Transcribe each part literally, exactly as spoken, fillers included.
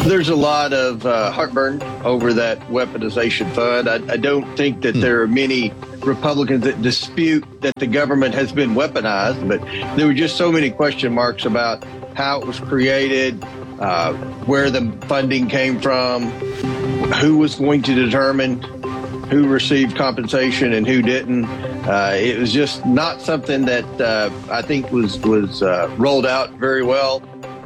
There's a lot of uh, heartburn over that weaponization fund. I, I don't think that there are many Republicans that dispute that the government has been weaponized, but there were just so many question marks about how it was created, uh, where the funding came from, who was going to determine who received compensation and who didn't. Uh, it was just not something that uh, I think was, was uh, rolled out very well.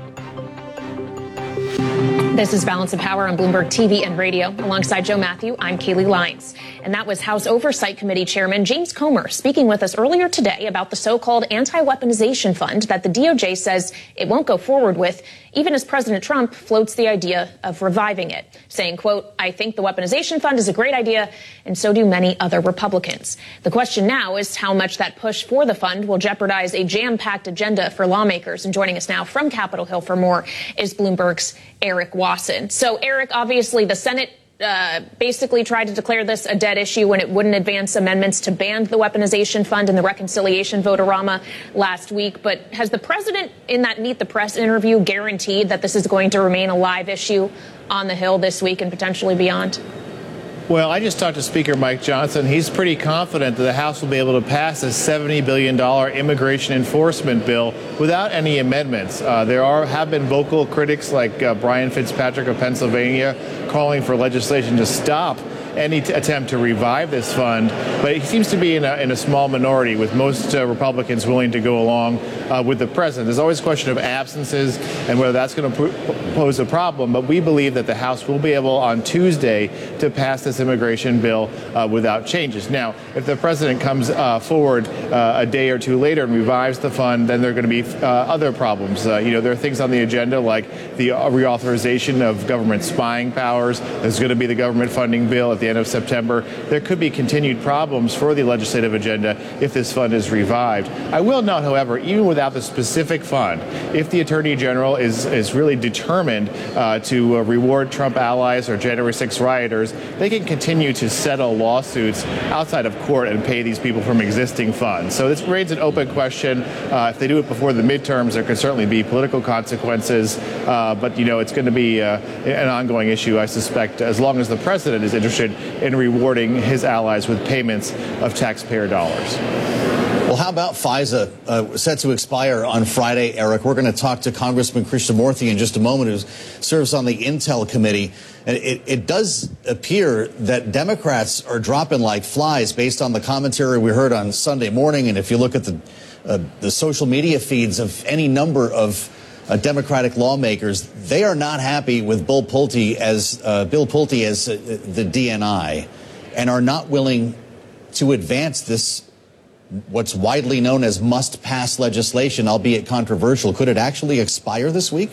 This is Balance of Power on Bloomberg T V and radio. Alongside Joe Matthew, I'm Kaylee Lyons. And that was House Oversight Committee Chairman James Comer speaking with us earlier today about the so-called anti-weaponization fund that the D O J says it won't go forward with, even as President Trump floats the idea of reviving it, saying, quote, I think the weaponization fund is a great idea, and so do many other Republicans. The question now is how much that push for the fund will jeopardize a jam-packed agenda for lawmakers. And joining us now from Capitol Hill for more is Bloomberg's Eric Wasson. So, Eric, obviously the Senate uh, basically tried to declare this a dead issue when it wouldn't advance amendments to ban the weaponization fund in the reconciliation vote-a-rama last week. But has the president in that Meet the Press interview guaranteed that this is going to remain a live issue on the Hill this week and potentially beyond? Well, I just talked to Speaker Mike Johnson. He's pretty confident that the House will be able to pass a seventy billion dollars immigration enforcement bill without any amendments. Uh, there are have been vocal critics like uh, Brian Fitzpatrick of Pennsylvania calling for legislation to stop any t- attempt to revive this fund, but he seems to be in a, in a small minority, with most uh, Republicans willing to go along uh, with the president. There's always a question of absences and whether that's going to p- pose a problem, but we believe that the House will be able on Tuesday to pass this immigration bill uh, without changes. Now, if the president comes uh, forward uh, a day or two later and revives the fund, then there are going to be uh, other problems. Uh, you know, there are things on the agenda like the uh, reauthorization of government spying powers. There's going to be the government funding bill at the end of September. There could be continued problems for the legislative agenda if this fund is revived. I will note, however, even without the specific fund, if the Attorney General is, is really determined uh, to uh, reward Trump allies or January sixth rioters, they can continue to settle lawsuits outside of court and pay these people from existing funds. So this raises an open question. Uh, if they do it before the midterms, there could certainly be political consequences. Uh, but, you know, it's going to be uh, an ongoing issue, I suspect, as long as the president is interested in rewarding his allies with payments of taxpayer dollars. Well, how about FISA uh, set to expire on Friday, Eric? We're going to talk to Congressman Krishnamurthy in just a moment, who serves on the Intel Committee. And it, it does appear that Democrats are dropping like flies based on the commentary we heard on Sunday morning. And if you look at the, uh, the social media feeds of any number of Uh, Democratic lawmakers, they are not happy with Bill Pulte as uh, Bill Pulte as uh, the D N I, and are not willing to advance this, what's widely known as must-pass legislation, albeit controversial. Could it actually expire this week?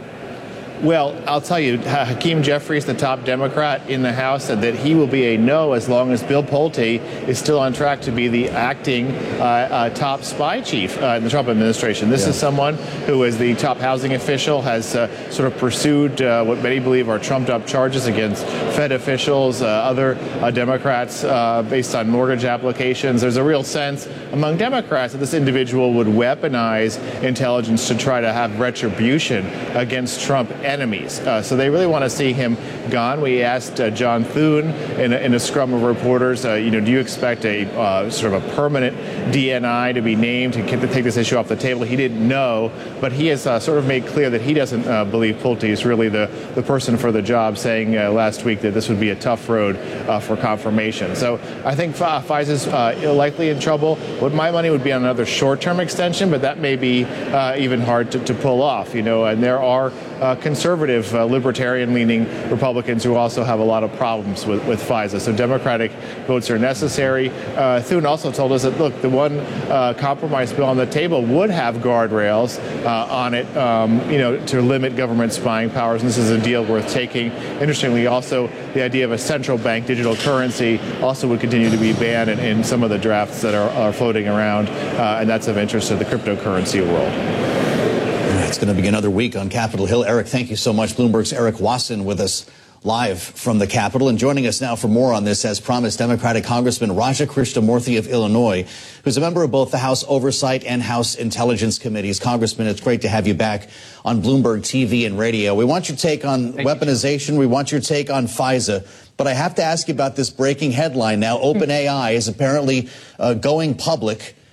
Well, I'll tell you, Hakeem Jeffries, the top Democrat in the House, said that he will be a no as long as Bill Pulte is still on track to be the acting uh, uh, top spy chief uh, in the Trump administration. This yeah. is someone who, as the top housing official, has uh, sort of pursued uh, what many believe are trumped-up charges against Fed officials, uh, other uh, Democrats, uh, based on mortgage applications. There's a real sense among Democrats that this individual would weaponize intelligence to try to have retribution against Trump enemies. Uh, so they really want to see him gone. We asked uh, John Thune in a, in a scrum of reporters, uh, you know, do you expect a uh, sort of a permanent D N I to be named to, to take this issue off the table? He didn't know, but he has uh, sort of made clear that he doesn't uh, believe Pulte is really the, the person for the job, saying uh, last week that this would be a tough road uh, for confirmation. So I think F- FISA's uh, likely in trouble. What my money would be on another short-term extension, but that may be uh, even hard to, to pull off, you know, and there are uh, conservative, uh, libertarian-leaning Republicans who also have a lot of problems with, with FISA. So Democratic votes are necessary. Uh, Thune also told us that, look, the one uh, compromise bill on the table would have guardrails uh, on it, um, you know, to limit government spying powers. And this is a deal worth taking. Interestingly, also, the idea of a central bank digital currency also would continue to be banned in, in some of the drafts that are, are floating around, uh, and that's of interest to the cryptocurrency world. It's going to be another week on Capitol Hill. Eric, thank you so much. Bloomberg's Eric Wasson with us live from the Capitol. And joining us now for more on this, as promised, Democratic Congressman Raja Krishnamoorthi of Illinois, who's a member of both the House Oversight and House Intelligence Committees. Congressman, it's great to have you back on Bloomberg T V and radio. We want your take on Thank weaponization. You. We want your take on FISA. But I have to ask you about this breaking headline now. OpenAI is apparently uh, going public